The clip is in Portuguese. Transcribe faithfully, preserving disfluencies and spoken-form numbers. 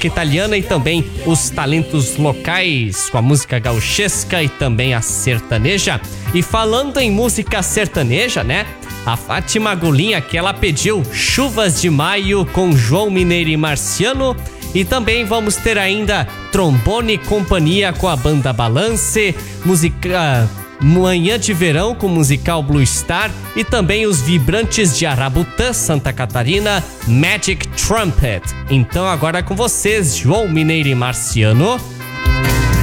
música italiana e também os talentos locais com a música gauchesca e também a sertaneja. E falando em música sertaneja, né? A Fátima Golinha, que ela pediu Chuvas de Maio com João Mineiro e Marciano. E também vamos ter ainda Trombone e Companhia com a banda Balance, música Manhã de Verão com o musical Blue Star e também os Vibrantes de Arabutã, Santa Catarina, Magic Trumpet. Então agora é com vocês, João Mineiro e Marciano.